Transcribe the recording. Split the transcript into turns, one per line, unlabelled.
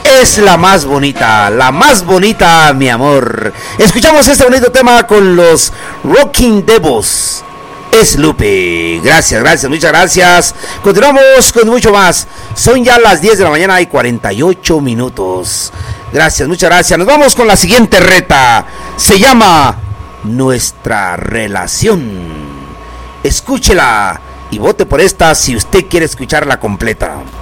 es la más bonita, mi amor. Escuchamos este bonito tema con los Rocking Devils. Es Lupe. Gracias, muchas gracias. Continuamos con mucho más. Son ya las 10 de la mañana y 48 minutos. Gracias, muchas gracias. Nos vamos con la siguiente reta. Se llama Nuestra Relación. Escúchela y vote por esta si usted quiere escucharla completa.